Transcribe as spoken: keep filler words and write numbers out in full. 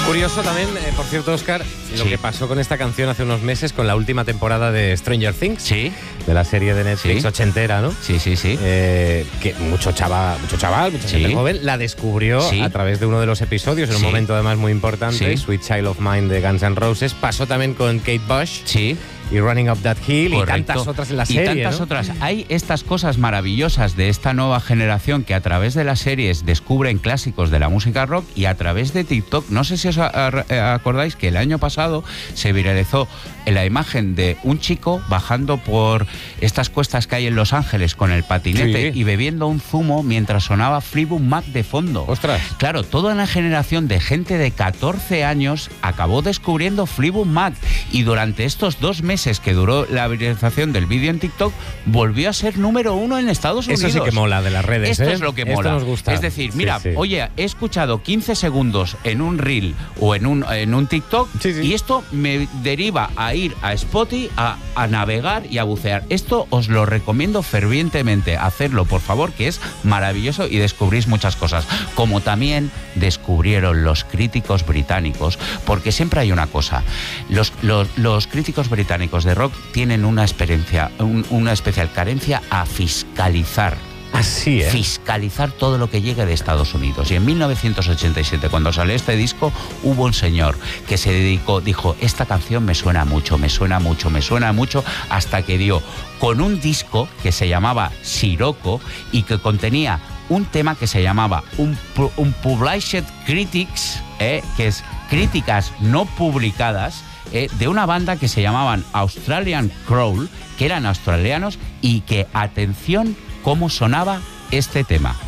Curioso también, eh, por cierto, Óscar, lo Sí. que pasó con esta canción hace unos meses con la última temporada de Stranger Things, Sí, de la serie de Netflix Sí. ochentera, ¿no? sí, sí, sí. Eh, que mucho chaval, mucho chaval, mucha Sí. gente joven la descubrió Sí. a través de uno de los episodios, en Sí. un momento además muy importante, Sí. Sweet Child of Mine de Guns N' Roses. Pasó también con Kate Bush Sí. y Running Up That Hill Correcto. y tantas otras en la Y serie, tantas ¿no? otras. Hay estas cosas maravillosas de esta nueva generación que a través de las series descubren clásicos de la música rock y a través de TikTok. No sé si os a- a- acordáis que el año pasado se viralizó la imagen de un chico bajando por estas cuestas que hay en Los Ángeles con el patinete Sí. y bebiendo un zumo mientras sonaba Fleetwood Mac de fondo. Ostras. Claro, toda una generación de gente de catorce años acabó descubriendo Fleetwood Mac y durante estos dos meses que duró la viralización del vídeo en TikTok volvió a ser número uno en Estados Unidos. Eso sí que mola de las redes, Esto ¿eh? es lo que Esto mola. nos gusta. Es decir, Sí, mira, sí. oye, he escuchado quince segundos en un reel o en un, en un TikTok Sí, sí. y esto me deriva a ir a Spotify, a, a navegar y a bucear. Esto os lo recomiendo fervientemente. Hacerlo, por favor, que es maravilloso y descubrís muchas cosas. Como también descubrieron los críticos británicos, porque siempre hay una cosa. Los, los, los críticos británicos de rock tienen una experiencia, un- una especial carencia a fiscalizar. Así, ¿eh? Fiscalizar todo lo que llegue de Estados Unidos. Y en mil novecientos ochenta y siete, cuando salió este disco, hubo un señor que se dedicó, dijo, esta canción me suena mucho, me suena mucho, me suena mucho, hasta que dio con un disco que se llamaba Sirocco y que contenía un tema que se llamaba un, pu- un Published Critics, eh, que es críticas no publicadas, eh, de una banda que se llamaban Australian Crawl, que eran australianos y que, atención, cómo sonaba este tema.